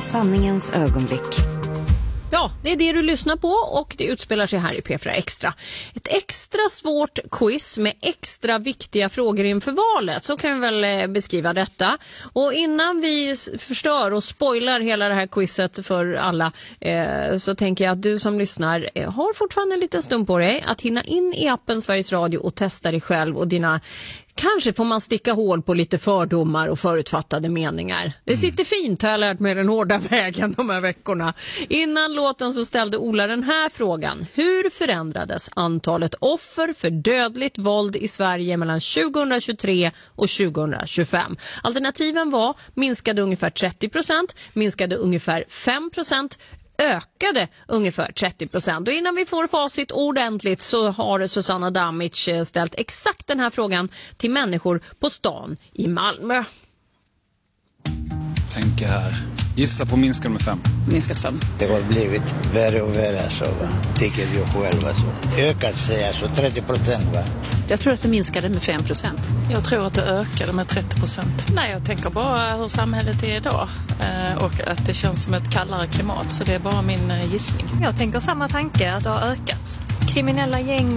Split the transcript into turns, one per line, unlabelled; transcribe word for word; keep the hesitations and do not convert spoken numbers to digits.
sanningens ögonblick.
Ja, det är det du lyssnar på och det utspelar sig här i P fyra Extra. Ett extra svårt quiz med extra viktiga frågor inför valet. Så kan vi väl beskriva detta. Och innan vi förstör och spoilar hela det här quizet för alla eh, så tänker jag att du som lyssnar eh, har fortfarande en liten stund på dig att hinna in i appen Sveriges Radio och testa dig själv och dina... Kanske får man sticka hål på lite fördomar och förutfattade meningar. Det sitter fint, har jag lärt mig den hårda vägen de här veckorna. Innan låten så ställde Ola den här frågan. Hur förändrades antalet offer för dödligt våld i Sverige mellan tjugohundratjugotre och tjugohundratjugofem? Alternativen var minskade ungefär trettio procent, minskade ungefär fem procent, ökade ungefär trettio procent. Och innan vi får facit ordentligt så har Susanna Damic ställt exakt den här frågan till människor på stan i Malmö.
Tänker här. Gissa på minskat med fem.
Minskat fem.
Det har blivit värre och värre så va. Tycker jag själv så. Ökat sig alltså trettio procent va.
Jag tror att det minskade med fem procent.
Jag tror att det ökade med trettio procent. Nej, jag tänker bara hur samhället är idag och att det känns som ett kallare klimat, så det är bara min gissning.
Jag tänker samma tanke, att det har ökat. Kriminella gäng